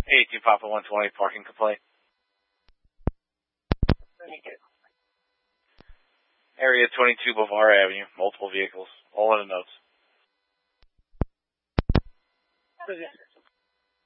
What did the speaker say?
18 Papa 120, parking complaint. Area 22 Boulevard Avenue, multiple vehicles, all in the notes.